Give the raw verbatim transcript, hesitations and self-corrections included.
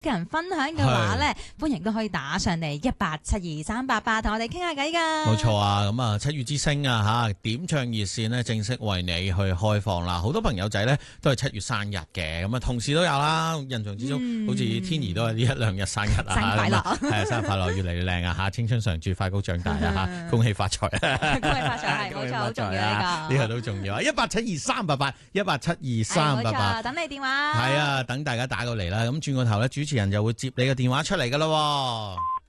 嘅人分享嘅話咧，歡迎都可以打上嚟一八七二三八八，同我哋傾下偈噶。 冇錯啊，咁啊七月之星啊吓，點唱熱線呢正式為你去開放啦。好多朋友仔咧都係七月生日嘅，咁啊同事都有啦。印象之中，嗯、好似天怡都係呢一兩日生日啊。 生日快樂， 係啊，生日快樂，越嚟越靚啊吓，青春常駐，快高長大啊吓，恭喜發財， 恭喜發財係冇錯，好重要呢個， 呢個都重要啊！一八七二三八八，一八七二三八八， 等你電話。 係啊，等大家打過嚟啦。咁轉個頭咧，主持人就會接你嘅電話出嚟噶咯。